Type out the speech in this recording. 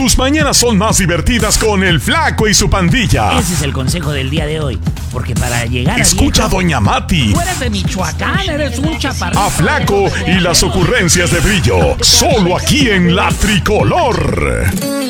tus mañanas son más divertidas con el Flaco y su pandilla. Ese es el consejo del día de hoy. Porque para llegar Escucha a Doña Mati. Tú eres de Michoacán, eres un chaparrito. A Flaco y las ocurrencias de Brillo. Solo aquí en La Tricolor.